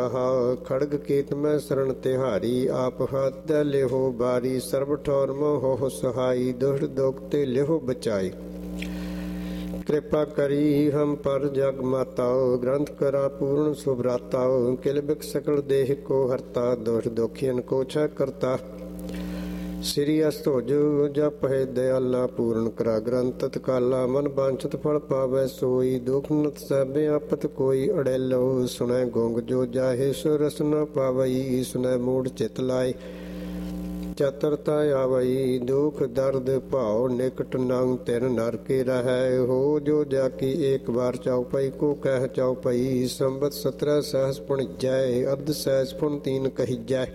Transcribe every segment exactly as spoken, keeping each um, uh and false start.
खड़ग कीत में शरण तिहारी आप हाथ लेहो बारी सर्व ठौर मोह सहाई दुष्ट दोगते लेहो बचाई कृपा करी हम पर जग माताओ ग्रंथ करा पूर्ण सुभ्राताओ किल बिक सकल देह को हरता दोष दोखियन को छ करता श्री अस्तोज जप है दयाला पूर्ण करा ग्रंथ तत्काला मन बांछत फल पावै सोई दुख नत सबे आपत कोई अड़ेलो सुनै गोंग जो जाहे सो रस न पावई सुनै मूढ़ चित लाए चतुरता आवई दुख दर्द भाव निकट नंग तिन नर के रहै हो जो जाकी एक बार चौपाई को कह चौपाई संबत सत्रह सहस पुण जय अर्ध सहस पुण तीन कही जय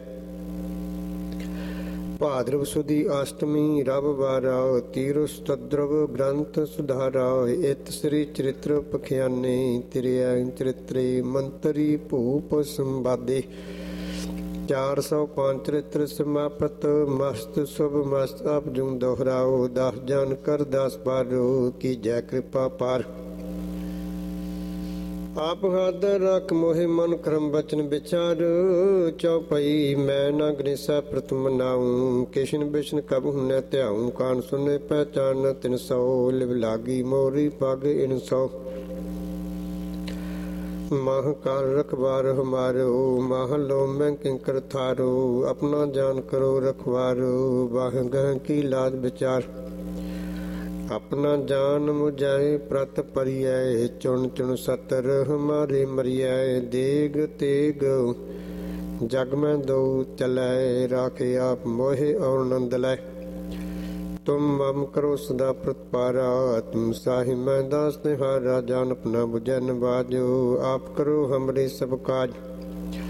भाद्रव सुदी अष्टमी रव बारा तीरुष तद्रव ग्रंथ सुधारा इत श्री चरित्र पखियाने त्रिया चरित्रे मंत्री भूप संवादे चार सौ पांच चरित्र समाप्त मस्त शुभ मस्त अप जू दोहराओ दस जान कर दस बारो की जय कृपा पार आप हादर रख मोहे मन क्रम बचन विचार चौपई मैं न गणेशा प्रथम नाऊं किशन बिशन कब न त्याऊं कान सुने पहचान तिन सौ लिव लागी मोरी पग इन सौ माह काल रखबार हमारो माह लो मैं किंकर थारो अपना जान करो रखवारो बाह गह की लाज विचार अपना जान मुझाए प्रत परियाय चुन चुन सतर हमारे मरियाय देग तेग जग में दो चलाए राखे आप मोहे और नंद लाए तुम मम करो सदा प्रतपारा तुम साहि मैं दास निहारा जान अपना बुझन बाजो आप करो हमरे सब काज